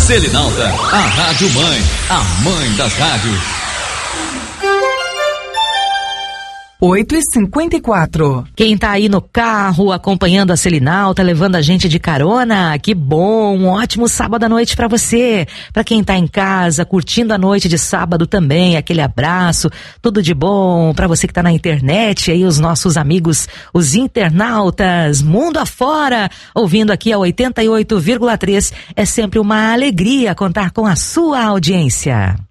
Selinalta, a Rádio Mãe, a mãe das rádios. 8h54. Quem tá aí no carro, acompanhando a Selinalta, levando a gente de carona, que bom, um ótimo sábado à noite pra você. Pra quem tá em casa, curtindo a noite de sábado também, aquele abraço, tudo de bom. Pra você que tá na internet, aí os nossos amigos, os internautas, mundo afora, ouvindo aqui a 88,3, é sempre uma alegria contar com a sua audiência.